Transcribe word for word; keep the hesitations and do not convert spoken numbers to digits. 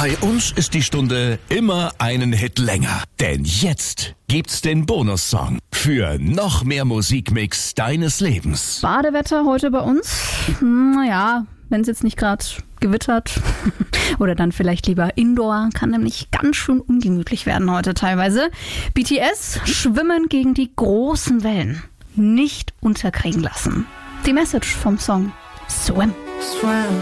Bei uns ist die Stunde immer einen Hit länger. Denn jetzt gibt's den Bonussong für noch mehr Musikmix deines Lebens. Badewetter heute bei uns. Naja, wenn es jetzt nicht gerade gewittert oder dann vielleicht lieber Indoor, kann nämlich ganz schön ungemütlich werden heute teilweise. B T S schwimmen gegen die großen Wellen. Nicht unterkriegen lassen. Die Message vom Song Swim. Swim.